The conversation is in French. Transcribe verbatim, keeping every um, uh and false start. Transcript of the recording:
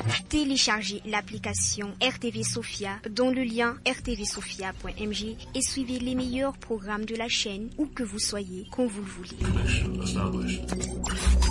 Téléchargez l'application R T V Sophia dans le lien r t v sophia point m g et suivez les meilleurs programmes de la chaîne où que vous soyez, quand vous le voulez.